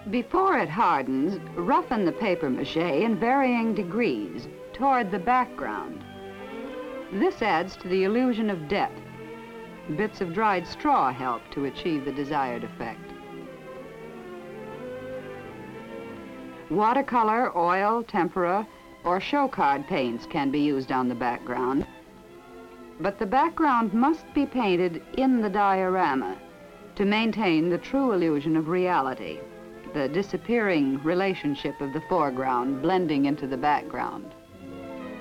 Before it hardens, roughen the papier-mâché in varying degrees toward the background. This adds to the illusion of depth. Bits of dried straw help to achieve the desired effect. Watercolor, oil, tempera, or show card paints can be used on the background, but the background must be painted in the diorama to maintain the true illusion of reality, the disappearing relationship of the foreground blending into the background.